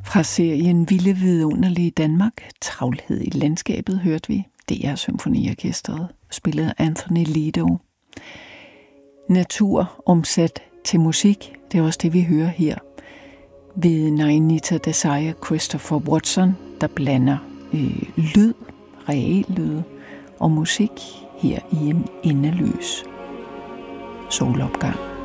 Fra serien Vilde Vidunderlige Danmark, Travlhed i landskabet, hørte vi DR Symfoniorkestret, spillet Anthony Lido. Natur omsat til musik, det er også det, vi hører her, ved Nainita Desai og Christopher Watson, der blander lyd, reallyd og musik her i en endeløs solopgang.